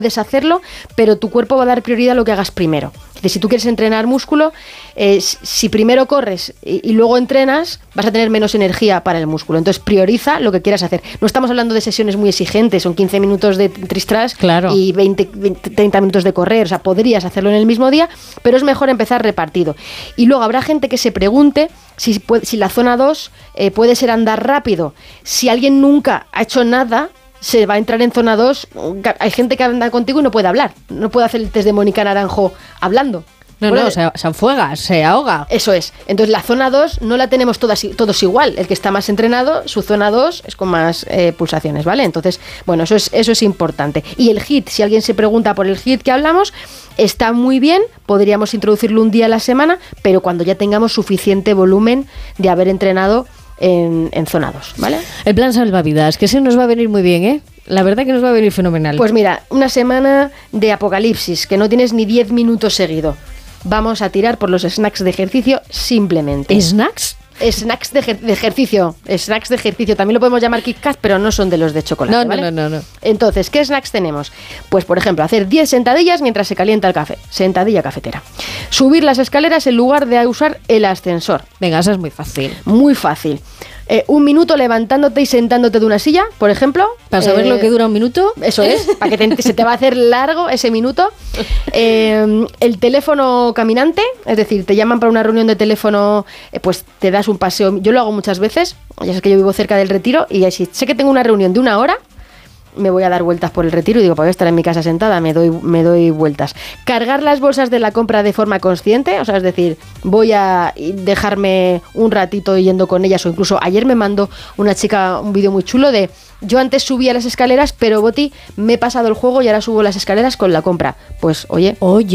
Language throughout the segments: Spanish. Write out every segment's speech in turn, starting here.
puedes hacerlo, pero tu cuerpo va a dar prioridad a lo que hagas primero. Si tú quieres entrenar músculo, si primero corres y luego entrenas, vas a tener menos energía para el músculo. Entonces prioriza lo que quieras hacer. No estamos hablando de sesiones muy exigentes, son 15 minutos de tristras y 30 minutos de correr. O sea, podrías hacerlo en el mismo día, pero es mejor empezar repartido. Y luego habrá gente que se pregunte si la zona 2 puede ser andar rápido. Si alguien nunca ha hecho nada, se va a entrar en zona 2, hay gente que anda contigo y no puede hablar, no puede hacer el test de Mónica Naranjo hablando. Se afuega, se ahoga. Eso es. Entonces la zona 2 no la tenemos todos igual. El que está más entrenado, su zona 2 es con más pulsaciones, ¿vale? Entonces, bueno, eso es importante. Y el HIIT, si alguien se pregunta por el HIIT que hablamos, está muy bien, podríamos introducirlo un día a la semana, pero cuando ya tengamos suficiente volumen de haber entrenado en zona 2, ¿vale? El plan salvavidas, que ese nos va a venir muy bien, ¿eh? La verdad que nos va a venir fenomenal. Pues mira, una semana de apocalipsis, que no tienes ni 10 minutos seguido. Vamos a tirar por los snacks de ejercicio simplemente. ¿Snacks? Snacks de ejercicio. Snacks de ejercicio. También lo podemos llamar Kit Kat, pero no son de los de chocolate, ¿vale? No. Entonces, ¿qué snacks tenemos? Pues, por ejemplo, hacer 10 sentadillas mientras se calienta el café. Sentadilla cafetera. Subir las escaleras en lugar de usar el ascensor. Venga, eso es muy fácil. Muy fácil. 1 minuto levantándote y sentándote de una silla, por ejemplo. ¿Para saber lo que dura 1 minuto? Eso es, para que se te va a hacer largo ese minuto. El teléfono caminante, es decir, te llaman para una reunión de teléfono, pues te das un paseo. Yo lo hago muchas veces, ya sabes que yo vivo cerca del Retiro, y si sé que tengo una reunión de 1 hora, me voy a dar vueltas por el Retiro y digo, para estar en mi casa sentada, me doy vueltas. Cargar las bolsas de la compra de forma consciente, o sea, es decir, voy a dejarme un ratito yendo con ellas, o incluso ayer me mandó una chica un vídeo muy chulo de, yo antes subía las escaleras, pero Boti, me he pasado el juego y ahora subo las escaleras con la compra. Pues oye.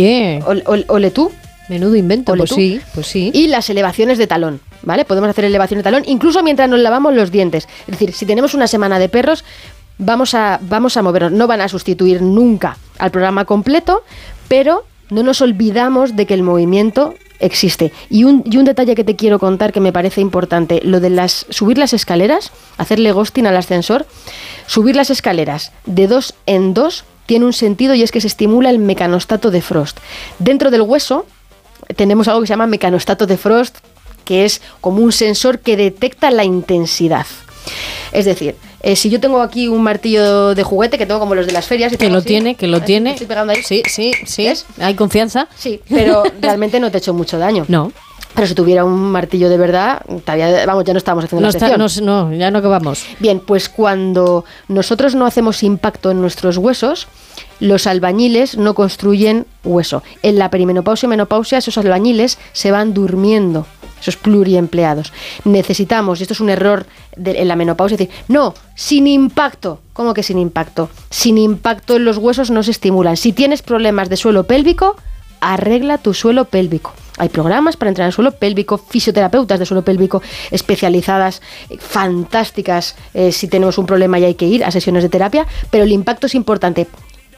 Ole tú. Menudo invento, pues sí. Y las elevaciones de talón, ¿vale? Podemos hacer elevaciones de talón, incluso mientras nos lavamos los dientes. Es decir, si tenemos una semana de perros, vamos a movernos. No van a sustituir nunca al programa completo, pero no nos olvidamos de que el movimiento existe. Y un detalle que te quiero contar que me parece importante, lo de subir las escaleras, hacerle ghosting al ascensor, subir las escaleras de 2 en 2 tiene un sentido, y es que se estimula el mecanostato de Frost. Dentro del hueso tenemos algo que se llama mecanostato de Frost, que es como un sensor que detecta la intensidad. Es decir, si yo tengo aquí un martillo de juguete, que tengo como los de las ferias... Que lo tiene. ¿Estoy pegando ahí? Sí. ¿Ves? ¿Hay confianza? Sí, pero realmente no te he hecho mucho daño. No. Pero si tuviera un martillo de verdad, ya no estábamos haciendo la sección. Ya no acabamos. Bien, pues cuando nosotros no hacemos impacto en nuestros huesos, los albañiles no construyen hueso. En la perimenopausia y menopausia, esos albañiles se van durmiendo, esos pluriempleados. Necesitamos, y esto es un error en la menopausia, decir, no, sin impacto. ¿Cómo que sin impacto? Sin impacto en los huesos no se estimulan. Si tienes problemas de suelo pélvico, arregla tu suelo pélvico. Hay programas para entrenar el suelo pélvico, fisioterapeutas de suelo pélvico especializadas, fantásticas, si tenemos un problema y hay que ir a sesiones de terapia, pero el impacto es importante.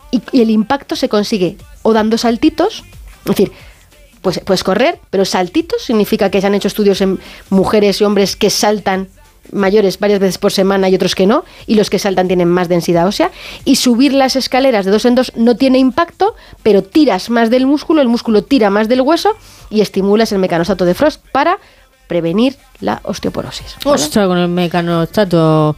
Y el impacto se consigue o dando saltitos, es decir, pues puedes correr, pero saltitos significa que se han hecho estudios en mujeres y hombres que saltan mayores varias veces por semana y otros que no, y los que saltan tienen más densidad ósea, y subir las escaleras de 2 en 2 no tiene impacto, pero tiras más del músculo, el músculo tira más del hueso y estimulas el mecanostato de Frost para prevenir la osteoporosis, ¿vale? Ostras, con el mecanostato...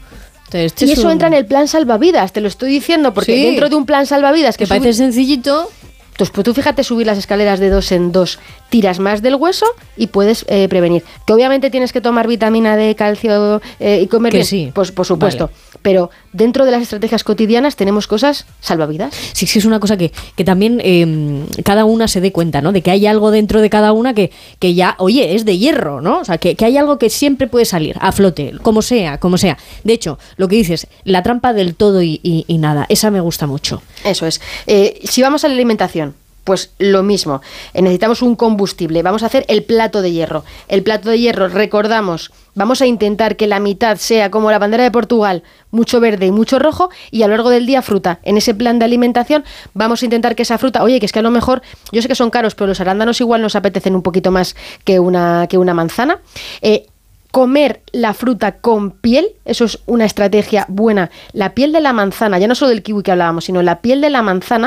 Y eso entra en el plan salvavidas, te lo estoy diciendo, porque dentro de un plan salvavidas que parece sencillito... Entonces, pues tú fíjate, subir las escaleras de 2 en 2, tiras más del hueso y puedes prevenir. Que obviamente tienes que tomar vitamina D, calcio y comer bien, sí. Pues por supuesto. Vale. Pero dentro de las estrategias cotidianas tenemos cosas salvavidas. Sí, es una cosa que también cada una se dé cuenta, ¿no? De que hay algo dentro de cada una que ya, oye, es de hierro, ¿no? O sea, que hay algo que siempre puede salir a flote, como sea. De hecho, lo que dices, la trampa del todo y nada, esa me gusta mucho. Eso es. Si vamos a la alimentación, pues lo mismo, necesitamos un combustible, vamos a hacer el plato de hierro. El plato de hierro, recordamos, vamos a intentar que la mitad sea como la bandera de Portugal, mucho verde y mucho rojo, y a lo largo del día fruta. En ese plan de alimentación vamos a intentar que esa fruta, oye, que es que a lo mejor, yo sé que son caros, pero los arándanos igual nos apetecen un poquito más que una manzana. Comer la fruta con piel, eso es una estrategia buena. La piel de la manzana, ya no solo del kiwi que hablábamos, sino la piel de la manzana,